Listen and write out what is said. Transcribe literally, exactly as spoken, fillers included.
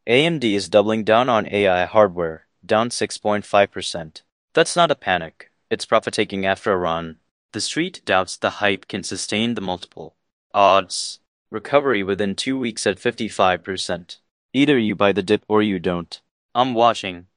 A M D is doubling down on A I hardware, down six point five percent. That's not a panic, it's profit taking after a run. The street doubts the hype can sustain the multiple. Odds. Recovery within two weeks at fifty-five percent. Either you buy the dip or you don't. I'm watching.